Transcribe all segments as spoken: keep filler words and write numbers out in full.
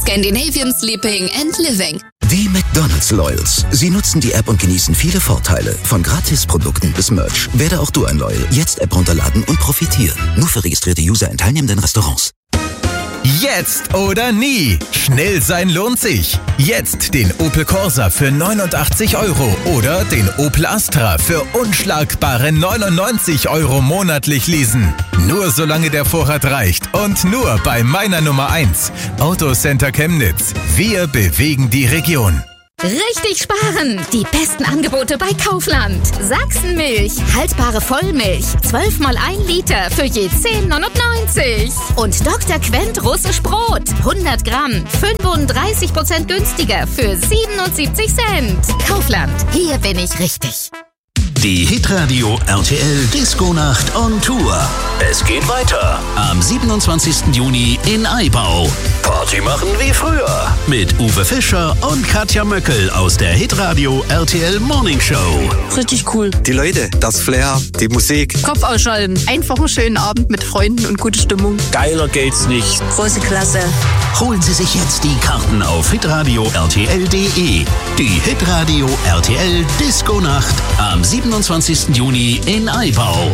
Scandinavian Sleeping and Living. Die McDonald's Loyals. Sie nutzen die App und genießen viele Vorteile. Von Gratisprodukten bis Merch. Werde auch du ein Loyal. Jetzt App runterladen und profitieren. Nur für registrierte User in teilnehmenden Restaurants. Jetzt oder nie. Schnell sein lohnt sich. Jetzt den Opel Corsa für neunundachtzig Euro oder den Opel Astra für unschlagbare neunundneunzig Euro monatlich leasen. Nur solange der Vorrat reicht und nur bei meiner Nummer eins. Autocenter Chemnitz. Wir bewegen die Region. Richtig sparen! Die besten Angebote bei Kaufland. Sachsenmilch, haltbare Vollmilch, zwölf mal ein Liter für je zehn neunundneunzig. Und Doktor Quent russisch Brot, hundert Gramm, fünfunddreißig Prozent günstiger für siebenundsiebzig Cent. Kaufland, hier bin ich richtig. Die Hitradio R T L Disco-Nacht on Tour. Es geht weiter am siebenundzwanzigsten Juni in Aibau. Party machen wie früher mit Uwe Fischer und Katja Möckel aus der Hitradio R T L Morning Show. Richtig cool. Die Leute, das Flair, die Musik. Kopf ausschalten. Einfach einen schönen Abend mit Freunden und gute Stimmung. Geiler geht's nicht. Große Klasse. Holen Sie sich jetzt die Karten auf hitradio r t l punkt d e. Die Hitradio R T L Disco-Nacht am siebenundzwanzigsten Juni in Aibau.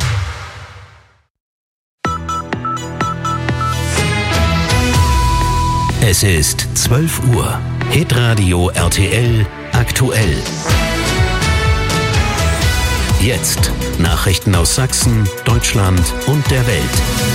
Es ist zwölf Uhr. Hitradio R T L aktuell. Jetzt Nachrichten aus Sachsen, Deutschland und der Welt.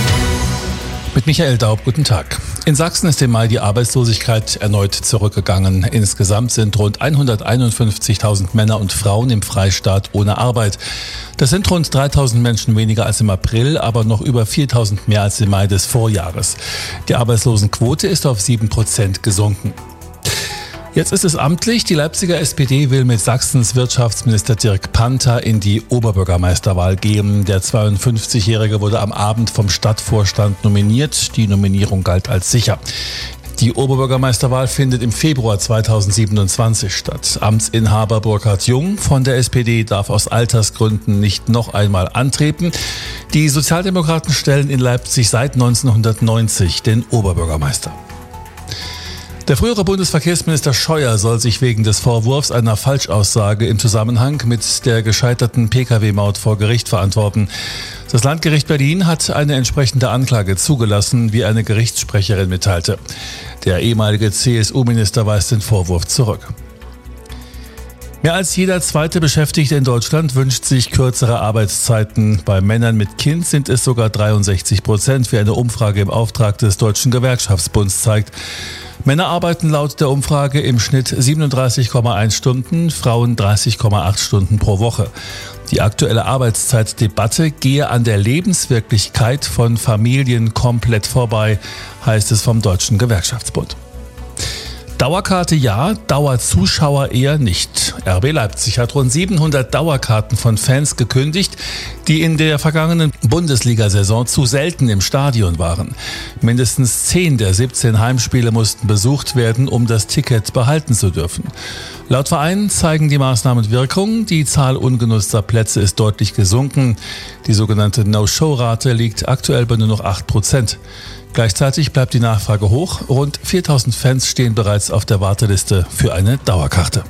Mit Michael Daub, guten Tag. In Sachsen ist im Mai die Arbeitslosigkeit erneut zurückgegangen. Insgesamt sind rund hunderteinundfünfzigtausend Männer und Frauen im Freistaat ohne Arbeit. Das sind rund dreitausend Menschen weniger als im April, aber noch über viertausend mehr als im Mai des Vorjahres. Die Arbeitslosenquote ist auf sieben Prozent gesunken. Jetzt ist es amtlich. Die Leipziger S P D will mit Sachsens Wirtschaftsminister Dirk Panther in die Oberbürgermeisterwahl gehen. Der zweiundfünfzigjährige wurde am Abend vom Stadtvorstand nominiert. Die Nominierung galt als sicher. Die Oberbürgermeisterwahl findet im Februar zweitausendsiebenundzwanzig statt. Amtsinhaber Burkhard Jung von der S P D darf aus Altersgründen nicht noch einmal antreten. Die Sozialdemokraten stellen in Leipzig seit neunzehnhundertneunzig den Oberbürgermeister. Der frühere Bundesverkehrsminister Scheuer soll sich wegen des Vorwurfs einer Falschaussage im Zusammenhang mit der gescheiterten P K W-Maut vor Gericht verantworten. Das Landgericht Berlin hat eine entsprechende Anklage zugelassen, wie eine Gerichtssprecherin mitteilte. Der ehemalige C S U-Minister weist den Vorwurf zurück. Mehr als jeder zweite Beschäftigte in Deutschland wünscht sich kürzere Arbeitszeiten. Bei Männern mit Kind sind es sogar dreiundsechzig Prozent, wie eine Umfrage im Auftrag des Deutschen Gewerkschaftsbunds zeigt. Männer arbeiten laut der Umfrage im Schnitt siebenunddreißig Komma eins Stunden, Frauen dreißig Komma acht Stunden pro Woche. Die aktuelle Arbeitszeitdebatte gehe an der Lebenswirklichkeit von Familien komplett vorbei, heißt es vom Deutschen Gewerkschaftsbund. Dauerkarte ja, Dauerzuschauer eher nicht. R B Leipzig hat rund siebenhundert Dauerkarten von Fans gekündigt, die in der vergangenen Bundesliga-Saison zu selten im Stadion waren. Mindestens zehn der siebzehn Heimspiele mussten besucht werden, um das Ticket behalten zu dürfen. Laut Verein zeigen die Maßnahmen Wirkung. Die Zahl ungenutzter Plätze ist deutlich gesunken. Die sogenannte No-Show-Rate liegt aktuell bei nur noch acht Prozent. Gleichzeitig bleibt die Nachfrage hoch. Rund viertausend Fans stehen bereits auf der Warteliste für eine Dauerkarte.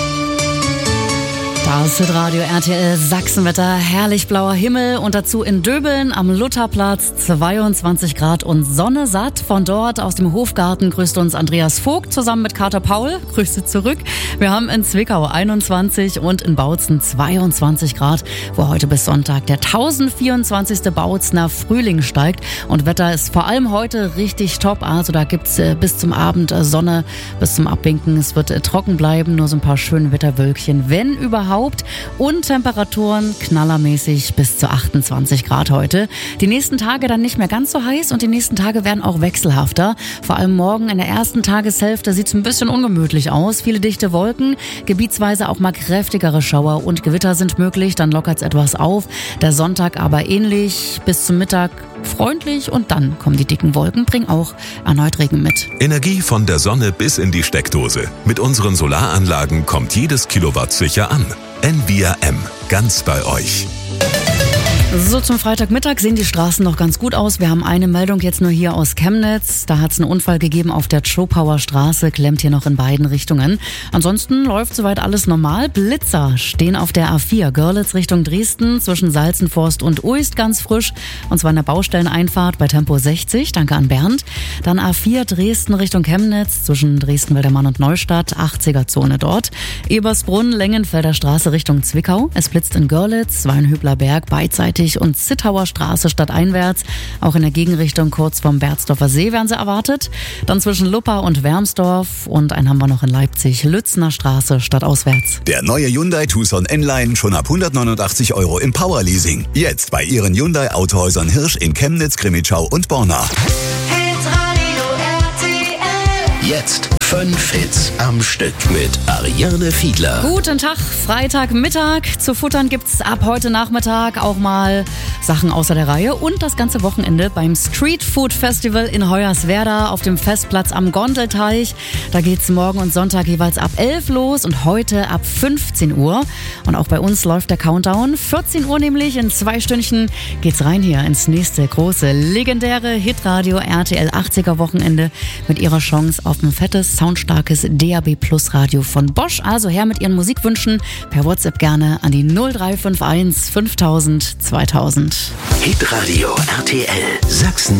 Das ist Radio R T L Sachsenwetter, herrlich blauer Himmel und dazu in Döbeln am Lutherplatz zweiundzwanzig Grad und Sonne satt. Von dort aus dem Hofgarten grüßt uns Andreas Vogt zusammen mit Kater Paul. Grüße zurück. Wir haben in Zwickau einundzwanzig und in Bautzen zweiundzwanzig Grad, wo heute bis Sonntag der tausendvierundzwanzigste Bautzener Frühling steigt. Und Wetter ist vor allem heute richtig top. Also da gibt's bis zum Abend Sonne, bis zum Abwinken. Es wird trocken bleiben, nur so ein paar schöne Wetterwölkchen, wenn überhaupt. Und Temperaturen knallermäßig bis zu achtundzwanzig Grad heute. Die nächsten Tage dann nicht mehr ganz so heiß und die nächsten Tage werden auch wechselhafter. Vor allem morgen in der ersten Tageshälfte sieht es ein bisschen ungemütlich aus. Viele dichte Wolken, gebietsweise auch mal kräftigere Schauer und Gewitter sind möglich. Dann lockert es etwas auf. Der Sonntag aber ähnlich bis zum Mittag freundlich und dann kommen die dicken Wolken, bringen auch erneut Regen mit. Energie von der Sonne bis in die Steckdose. Mit unseren Solaranlagen kommt jedes Kilowatt sicher an. Envia M, ganz bei euch. So, zum Freitagmittag sehen die Straßen noch ganz gut aus. Wir haben eine Meldung jetzt nur hier aus Chemnitz. Da hat es einen Unfall gegeben auf der Tschopauer Straße, klemmt hier noch in beiden Richtungen. Ansonsten läuft soweit alles normal. Blitzer stehen auf der A vier Görlitz Richtung Dresden zwischen Salzenforst und Uist ganz frisch. Und zwar in der Baustelleneinfahrt bei Tempo sechzig. Danke an Bernd. Dann A vier Dresden Richtung Chemnitz zwischen Dresden-Wildermann und Neustadt. achtziger-Zone dort. Ebersbrunn, Lengenfelder Straße Richtung Zwickau. Es blitzt in Görlitz, Weinhübler Berg beidseitig und Zittauer Straße stadteinwärts. Auch in der Gegenrichtung kurz vom Berzdorfer See werden sie erwartet. Dann zwischen Luppa und Wermsdorf und einen haben wir noch in Leipzig, Lützner Straße stadtauswärts. Der neue Hyundai Tucson N-Line schon ab hundertneunundachtzig Euro im Powerleasing. Jetzt bei Ihren Hyundai Autohäusern Hirsch in Chemnitz, Crimmitschau und Borna. Jetzt fünf Hits am Stück mit Ariane Fiedler. Guten Tag, Freitagmittag. Zu futtern gibt's ab heute Nachmittag auch mal Sachen außer der Reihe und das ganze Wochenende beim Street Food Festival in Hoyerswerda auf dem Festplatz am Gondelteich. Da geht's morgen und Sonntag jeweils ab elf los und heute ab fünfzehn Uhr. Und auch bei uns läuft der Countdown. vierzehn Uhr nämlich, in zwei Stündchen geht's rein hier ins nächste große, legendäre Hitradio R T L achtziger Wochenende mit ihrer Chance auf ein fettes, soundstarkes D A B Plus Radio von Bosch. Also her mit Ihren Musikwünschen per WhatsApp gerne an die null drei fünf eins fünftausend zweitausend. Hitradio R T L Sachsen.